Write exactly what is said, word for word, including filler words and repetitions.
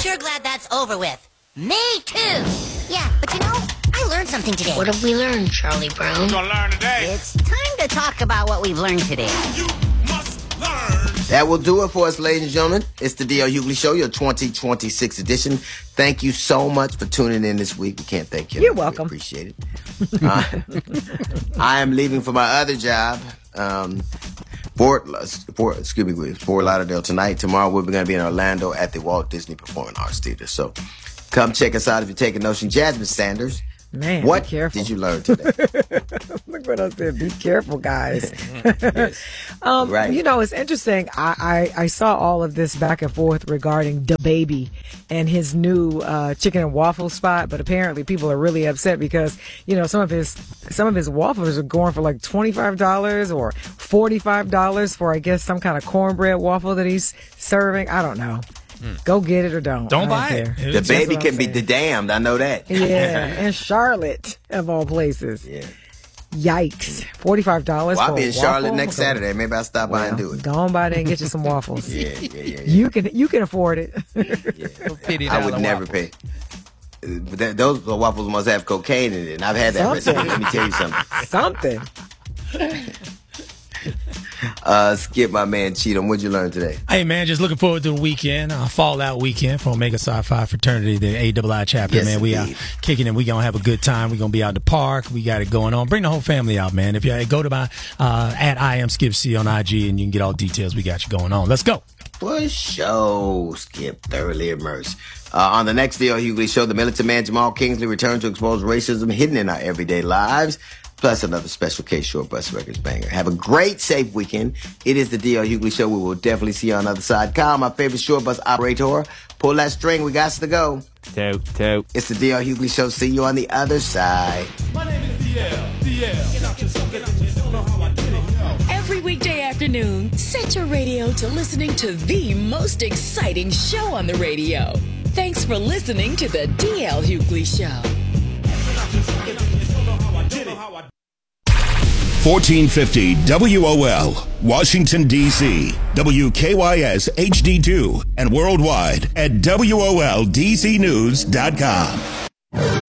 sure glad that's over with. Me too. Yeah, but you know, I learned something today. What have we learned, Charlie Brown? We're gonna learn today. It's time to talk about what we've learned today. You must learn. That will do it for us, ladies and gentlemen. It's the D L Hughley Show, your twenty twenty-six edition. Thank you so much for tuning in this week. We can't thank you. You're We welcome. appreciate it. Uh, I am leaving for my other job. Um, Fort, Fort, excuse me, Fort Lauderdale tonight. Tomorrow we're going to be in Orlando at the Walt Disney Performing Arts Theater. So come check us out if you're taking notion. Jasmine Sanders, Man, what be careful. did you learn today? Look what I said. Be careful, guys. um, Right. You know, it's interesting. I, I, I saw all of this back and forth regarding DaBaby and his new uh, chicken and waffle spot, but apparently people are really upset because, you know, some of his some of his waffles are going for like twenty-five dollars or forty-five dollars for, I guess, some kind of cornbread waffle that he's serving. I don't know. Mm. Go get it or don't. Don't I buy care. it. The baby can be the damned. I know that. Yeah, and Charlotte, of all places. Yeah. Yikes. forty-five dollars Well, for I'll be a in Charlotte waffle? next Saturday. Maybe I'll stop by and do it. Go on by there and get you some waffles. Yeah, yeah, yeah, yeah. You can you can afford it. Yeah. I would never pay. But that, those waffles must have cocaine in it. And I've had that Something. recipe. Let me tell you something. Something. Uh, Skip, my man, Cheatham, what'd you learn today? Hey, man, just looking forward to the weekend, uh, Fallout weekend for Omega Psi Phi Fraternity, the A I I chapter, Yes, man. We indeed. are kicking it. We going to have a good time. We're going to be out in the park. We got it going on. Bring the whole family out, man. If you go to my, uh, at I am Skip C on I G and you can get all the details. We got you going on. Let's go. For show, Skip, thoroughly immersed. Uh, on the next D L Hughley Show, the militant man Jamal Kingsley returns to expose racism hidden in our everyday lives. Plus another special case Short Bus Records banger. Have a great, safe weekend. It is the D L Hughley Show. We will definitely see you on the other side. Kyle, my favorite short bus operator. Pull that string. We got to go. Toot, toot. It's the D L Hughley Show. See you on the other side. My name is D L. D L. Every weekday afternoon, set your radio to listening to the most exciting show on the radio. Thanks for listening to the D L Hughley Show. fourteen fifty W O L, Washington, D C, W K Y S H D two, and worldwide at W O L D C news dot com.